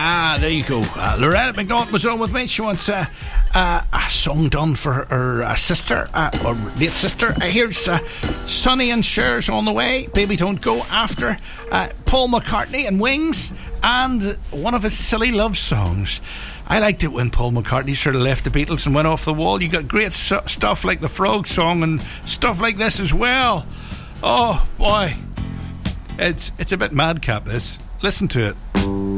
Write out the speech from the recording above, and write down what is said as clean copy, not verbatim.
There you go. Loretta McNaught was on with me. She wants a song done for her sister, or late sister. Here's Sonny and Cher's On the Way, Baby Don't Go, after Paul McCartney and Wings, and one of his silly love songs. I liked it when Paul McCartney sort of left the Beatles and went off the wall. You got great stuff like the Frog Song and stuff like this as well. Oh boy, it's a bit madcap, this. Listen to it.